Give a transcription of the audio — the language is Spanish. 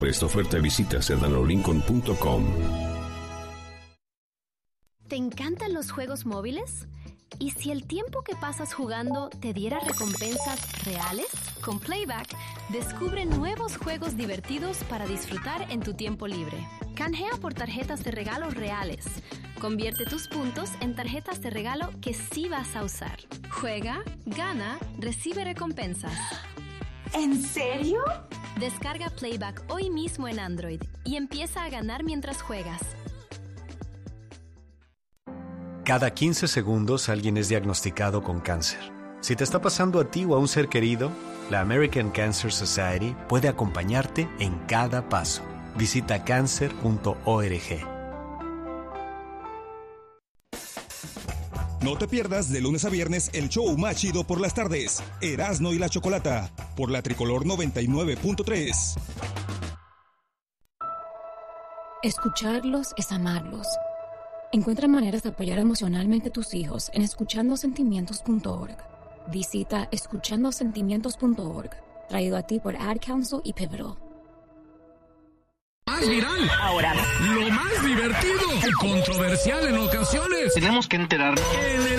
Por esta oferta visita sedanolincoln.com. ¿Te encantan los juegos móviles? ¿Y si el tiempo que pasas jugando te diera recompensas reales? Con Playback, descubre nuevos juegos divertidos para disfrutar en tu tiempo libre. Canjea por tarjetas de regalo reales. Convierte tus puntos en tarjetas de regalo que sí vas a usar. Juega, gana, recibe recompensas. ¿En serio? Descarga Playback hoy mismo en Android y empieza a ganar mientras juegas. Cada 15 segundos alguien es diagnosticado con cáncer. Si te está pasando a ti o a un ser querido, la American Cancer Society puede acompañarte en cada paso. Visita cancer.org. No te pierdas de lunes a viernes el show más chido por las tardes. Erasno y la Chocolata, por la Tricolor 99.3. Escucharlos es amarlos. Encuentra maneras de apoyar emocionalmente a tus hijos en escuchandosentimientos.org. Visita escuchandosentimientos.org. Traído a ti por Ad Council y Pivotal. Más viral. Ahora, lo más divertido y controversial en ocasiones. Tenemos que enterarnos. En el